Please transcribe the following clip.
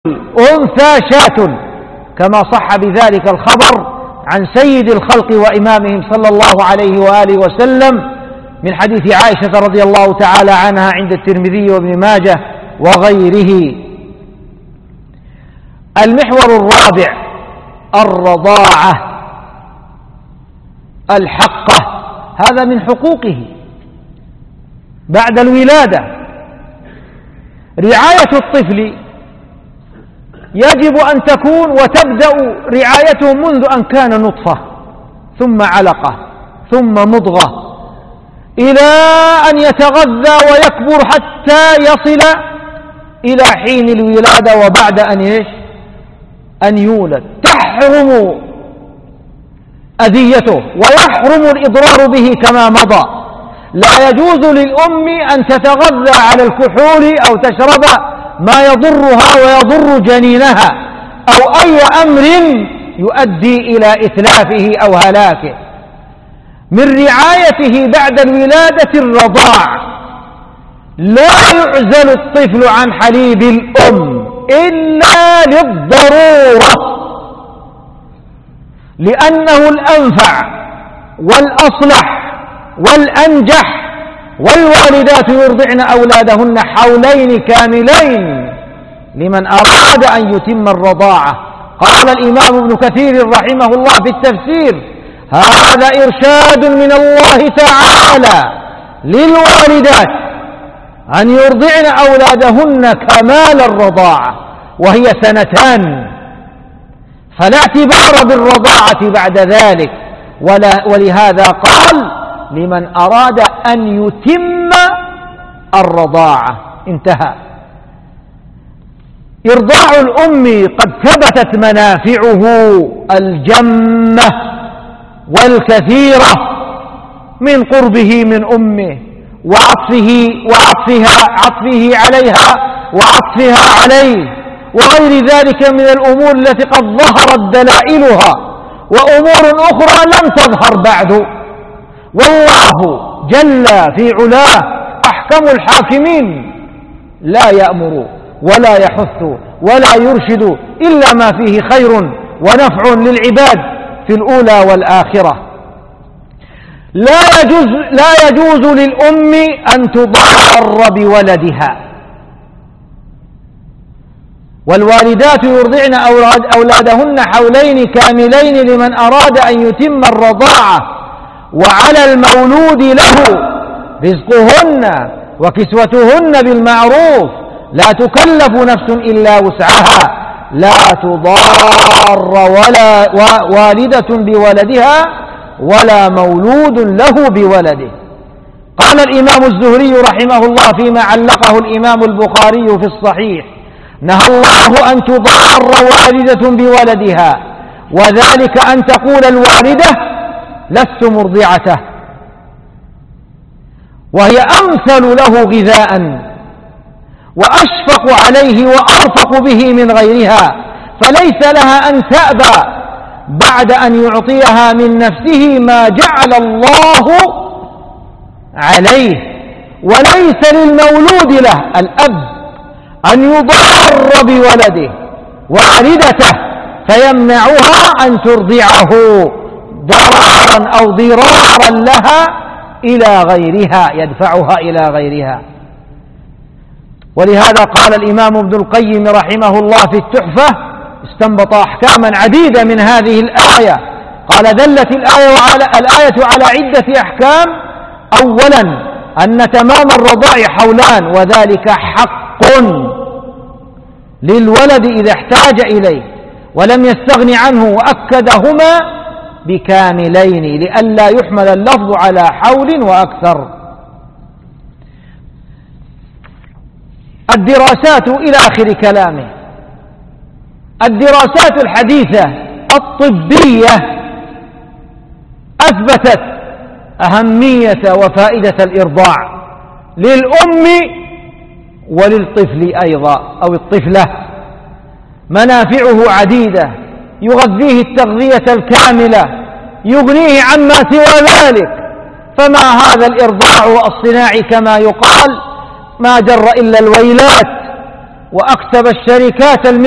الأنثى شاة، كما صح بذلك الخبر عن سيد الخلق وإمامهم صلى الله عليه وآله وسلم من حديث عائشة رضي الله تعالى عنها عند الترمذي وابن ماجه وغيره. المحور الرابع الرضاعة الحقة، هذا من حقوقه بعد الولادة. رعاية الطفل يجب أن تكون وتبدأ رعايته منذ أن كان نطفة ثم علقة ثم مضغة إلى أن يتغذى ويكبر حتى يصل إلى حين الولادة وبعد أن يولد. تحرم أذيته ويحرم الإضرار به كما مضى. لا يجوز للأم أن تتغذى على الكحول أو تشرب ما يضرها ويضر جنينها أو أي أمر يؤدي إلى إتلافه أو هلاكه. من رعايته بعد الولادة الرضاع. لا يعزل الطفل عن حليب الأم إلا للضرورة، لأنه الأنفع والأصلح والأنجح. والوالدات يرضعن أولادهن حولين كاملين لمن أراد أن يتم الرضاعة. قال الإمام ابن كثير رحمه الله في التفسير: هذا إرشاد من الله تعالى للوالدات أن يرضعن أولادهن كمال الرضاعة، وهي 2 سنين، فلا اعتبار بالرضاعة بعد ذلك. ولهذا قال: لمن أراد أن يتم الرضاعة. انتهى. إرضاع الأم قد ثبتت منافعه الجمة والكثيرة من قربه من أمه عطفه عليها وعطفها عليه وغير ذلك من الأمور التي قد ظهرت دلائلها، وأمور أخرى لم تظهر بعد. والله جل في علاه أحكم الحاكمين، لا يأمر ولا يحث ولا يرشد إلا ما فيه خير ونفع للعباد في الأولى والآخرة. لا يجوز للأم أن تضار بولدها. والوالدات يرضعن أولادهن حولين كاملين لمن أراد أن يتم الرضاعة. وعلى المولود له رزقهن وكسوتهن بالمعروف، لا تكلف نفس إلا وسعها. لا تضار والدة بولدها ولا مولود له بولده. قال الإمام الزهري رحمه الله فيما علقه الإمام البخاري في الصحيح: نهى الله أن تضار والدة بولدها، وذلك أن تقول الوالدة: لست مرضعته، وهي أمثل له غذاء وأشفق عليه وأرفق به من غيرها، فليس لها أن تأبى بعد أن يعطيها من نفسه ما جعل الله عليه. وليس للمولود له الأب أن يضار بولده ووالدته فيمنعها أن ترضعه ضرارا أو ضرارا لها إلى غيرها، يدفعها إلى غيرها. ولهذا قال الإمام ابن القيم رحمه الله في التحفة، استنبط أحكاما عديدة من هذه الآية. قال: دلت الآية على عدة أحكام. أولا أن تمام الرضاع حولان، وذلك حق للولد إذا احتاج إليه ولم يستغن عنه، وأكدهما بكاملين لئلا يحمل اللفظ على حول وأكثر. الدراسات إلى آخر كلامه. الدراسات الحديثة الطبية أثبتت أهمية وفائدة الإرضاع للأم وللطفل أيضا أو الطفلة. منافعه عديدة، يغذيه التغذية الكاملة، يغنيه عما سوى ذلك. فما هذا الإرضاع الصناعي كما يقال ما جر إلا الويلات، وأكسب الشركات